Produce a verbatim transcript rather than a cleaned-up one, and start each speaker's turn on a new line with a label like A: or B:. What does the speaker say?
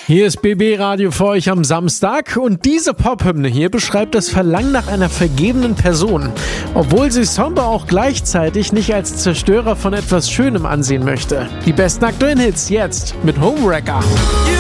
A: Hier ist B B Radio für euch am Samstag und diese Pop-Hymne hier beschreibt das Verlangen nach einer vergebenen Person, obwohl sie Somber auch gleichzeitig nicht als Zerstörer von etwas Schönem ansehen möchte. Die besten aktuellen Hits jetzt mit Homewrecker.